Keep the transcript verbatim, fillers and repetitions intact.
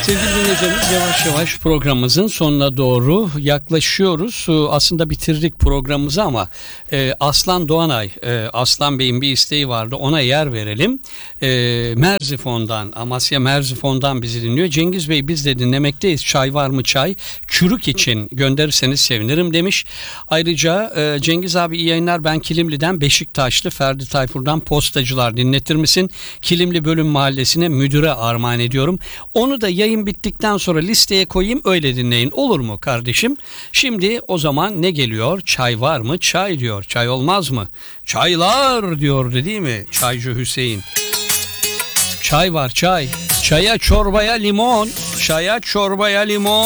Sevgili dinleyicilerimiz, yavaş yavaş programımızın sonuna doğru yaklaşıyoruz. Aslında bitirdik programımızı ama e, Aslan Doğanay, e, Aslan Bey'in bir isteği vardı, ona yer verelim. E, Merzifon'dan, Amasya Merzifon'dan bizi dinliyor. Cengiz Bey, biz de dinlemekteyiz. Çay var mı çay? Çürük için gönderirseniz sevinirim demiş. Ayrıca e, Cengiz abi iyi yayınlar, ben Kilimli'den Beşiktaşlı Ferdi Tayfur'dan Postacılar dinletir misin? Kilimli Bölüm Mahallesi'ne müdüre armağan ediyorum. Onu da yayın bittikten sonra listeye koyayım, öyle dinleyin, olur mu kardeşim? Şimdi o zaman ne geliyor? Çay var mı? Çay diyor. Çay olmaz mı? Çaylar diyordu değil mi Çaycı Hüseyin? Çay var çay. Çaya çorbaya limon. Çaya çorbaya limon.